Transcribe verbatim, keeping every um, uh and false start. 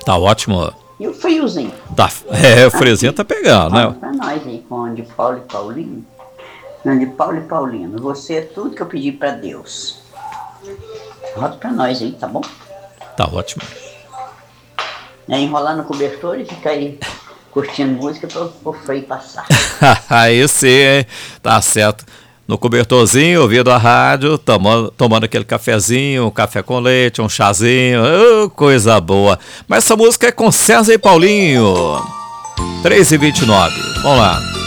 Tá ótimo. E o friozinho? Tá, é, o friozinho tá pegando, né? Pra nós aí, com de Paulo e Paulinho. Não, de Paulo e Paulino. Você é tudo que eu pedi pra Deus. Roda pra nós aí, tá bom? Tá ótimo. É enrolar no cobertor e ficar aí curtindo música para o freio passar. Aí sim, hein? Tá certo. No cobertorzinho, ouvindo a rádio, tomando, tomando aquele cafezinho, um café com leite, um chazinho, oh, coisa boa. Mas essa música é com César e Paulinho. três e vinte e nove. Vamos lá.